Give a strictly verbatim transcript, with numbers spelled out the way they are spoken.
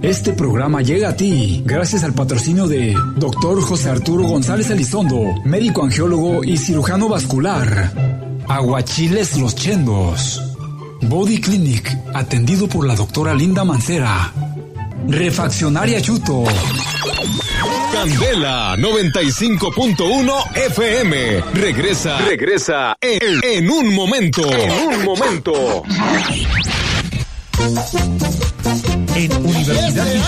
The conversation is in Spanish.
Este programa llega a ti gracias al patrocinio de doctor José Arturo González Elizondo, médico angiólogo y cirujano vascular. Aguachiles Los Chendos. Body Clinic, atendido por la doctora Linda Mancera. Refaccionaria Chuto. Candela noventa y cinco punto uno F M. Regresa, regresa en, en un momento. En un momento. En Universidad